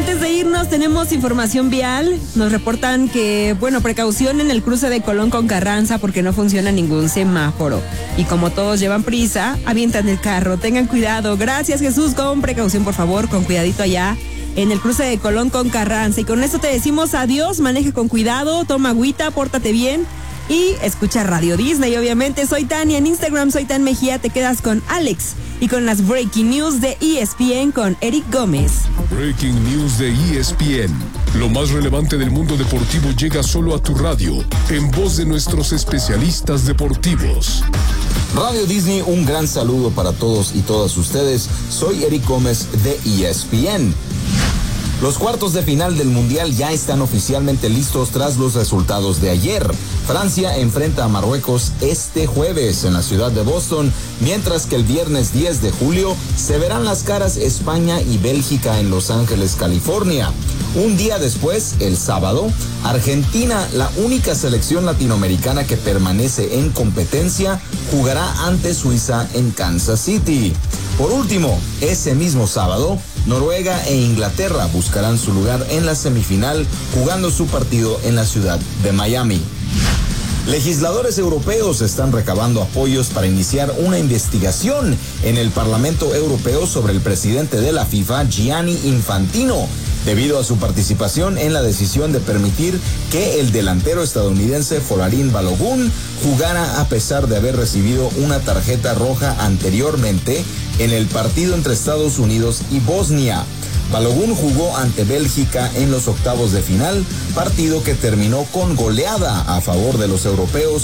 antes de irnos tenemos información vial. Nos reportan que, precaución en el cruce de Colón con Carranza porque no funciona ningún semáforo. Y como todos llevan prisa, avientan el carro. Tengan cuidado. Gracias, Jesús. Con precaución, por favor, con cuidadito allá en el cruce de Colón con Carranza. Y con esto te decimos adiós. Maneja con cuidado, toma agüita, pórtate bien y escucha Radio Disney. Obviamente, soy Tania. En Instagram soy Tan Mejía. Te quedas con Alex y con las Breaking News de ESPN con Eric Gómez. Breaking News de ESPN. Lo más relevante del mundo deportivo llega solo a tu radio, en voz de nuestros especialistas deportivos. Radio Disney, un gran saludo para todos y todas ustedes. Soy Eric Gómez de ESPN. Los cuartos de final del Mundial ya están oficialmente listos tras los resultados de ayer. Francia enfrenta a Marruecos este jueves en la ciudad de Boston, mientras que el viernes 10 de julio se verán las caras España y Bélgica en Los Ángeles, California. Un día después, el sábado, Argentina, la única selección latinoamericana que permanece en competencia, jugará ante Suiza en Kansas City. Por último, ese mismo sábado, Noruega e Inglaterra buscarán su lugar en la semifinal, jugando su partido en la ciudad de Miami. Legisladores europeos están recabando apoyos para iniciar una investigación en el Parlamento Europeo sobre el presidente de la FIFA, Gianni Infantino, debido a su participación en la decisión de permitir que el delantero estadounidense Folarin Balogun jugara a pesar de haber recibido una tarjeta roja anteriormente en el partido entre Estados Unidos y Bosnia. Balogun jugó ante Bélgica en los octavos de final, partido que terminó con goleada a favor de los europeos,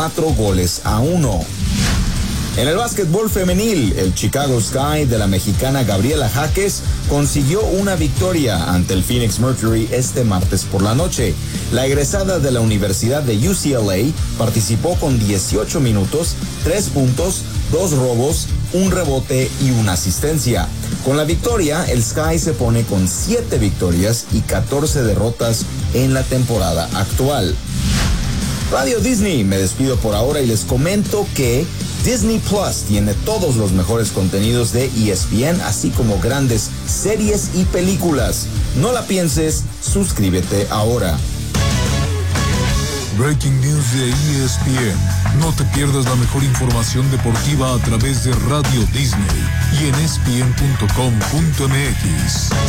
4-1. En el básquetbol femenil, el Chicago Sky de la mexicana Gabriela Jaques consiguió una victoria ante el Phoenix Mercury este martes por la noche. La egresada de la Universidad de UCLA participó con 18 minutos, 3 puntos, 2 robos, 1 rebote y 1 asistencia. Con la victoria, el Sky se pone con 7 victorias y 14 derrotas en la temporada actual. Radio Disney, me despido por ahora y les comento que Disney Plus tiene todos los mejores contenidos de ESPN, así como grandes series y películas. No la pienses, suscríbete ahora. Breaking News de ESPN. No te pierdas la mejor información deportiva a través de Radio Disney y en ESPN.com.mx.